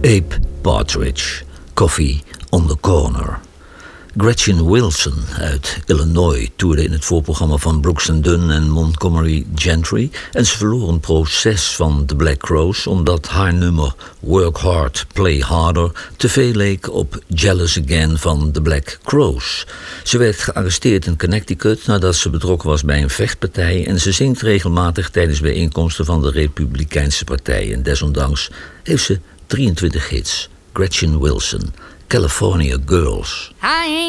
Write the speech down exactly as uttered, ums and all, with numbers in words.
Abe Partridge, Coffee on the Corner. Gretchen Wilson uit Illinois toerde in het voorprogramma van Brooks and Dunn en Montgomery Gentry en ze verloor een proces van de Black Crowes omdat haar nummer Work Hard, Play Harder te veel leek op Jealous Again van de Black Crowes. Ze werd gearresteerd in Connecticut nadat ze betrokken was bij een vechtpartij en ze zingt regelmatig tijdens bijeenkomsten van de Republikeinse Partij en desondanks heeft ze drieëntwintig hits. Gretchen Wilson, California Girls. I ain't